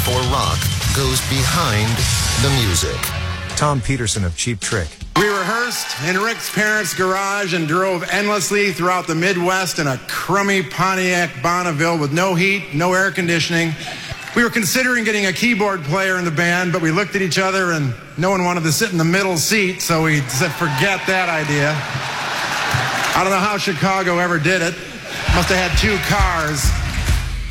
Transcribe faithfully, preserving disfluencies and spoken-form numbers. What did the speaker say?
before rock goes behind the music. Tom Peterson of Cheap Trick. We rehearsed in Rick's parents' garage and drove endlessly throughout the Midwest in a crummy Pontiac Bonneville with no heat, no air conditioning. We were considering getting a keyboard player in the band, but we looked at each other and no one wanted to sit in the middle seat, so we said, forget that idea. I don't know how Chicago ever did it. Must have had two cars.